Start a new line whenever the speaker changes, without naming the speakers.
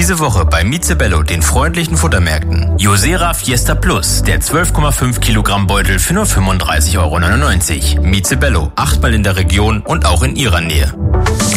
Diese Woche bei Mizebello, den freundlichen Futtermärkten. Josera Fiesta Plus, der 12,5 Kilogramm Beutel für nur 35,99 €. Mizebello, 8-mal in der Region und auch in Ihrer Nähe.